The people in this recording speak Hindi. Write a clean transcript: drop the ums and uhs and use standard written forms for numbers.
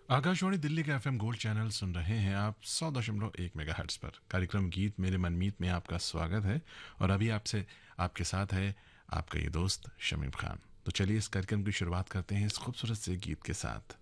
आकाशवाणी दिल्ली के एफएम गोल्ड चैनल सुन रहे हैं आप 100.1 मेगाहर्ट्ज पर। कार्यक्रम गीत मेरे मनमीत में आपका स्वागत है और अभी आपसे आपके साथ है आपका ये दोस्त शमीम खान। तो चलिए इस कार्यक्रम की शुरुआत करते हैं इस खूबसूरत से गीत के साथ।